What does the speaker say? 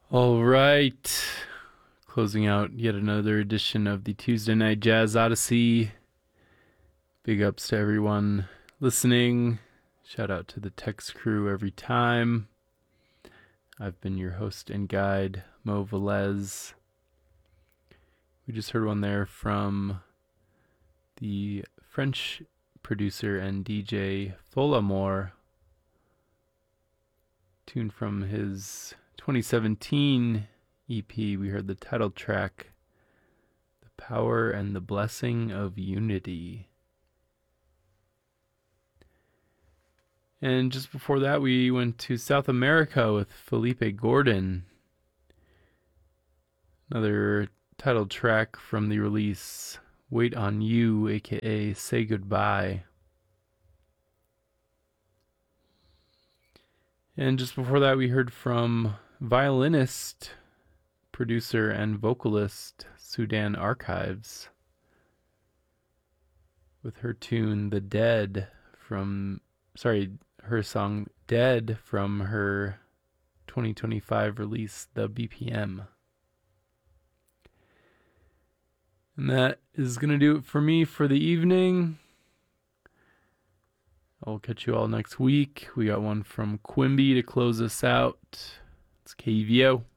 All right. Closing out yet another edition of the Tuesday Night Jazz Odyssey. Big ups to everyone listening. Shout out to the text crew every time. I've been your host and guide, Mo Velez. We just heard one there from the French producer and DJ Folamour. Tune from his 2017 EP. We heard the title track, The Power and the Blessing of Unity. And just before that, we went to South America with Felipe Gordon. Another title track from the release, Wait on You, aka Say Goodbye. And just before that, we heard from violinist, producer, and vocalist Sudan Archives with her tune The Dead her song Dead from her 2025 release, The BPM. And that is going to do it for me for the evening. I'll catch you all next week. We got one from Quimby to close us out. It's KVO.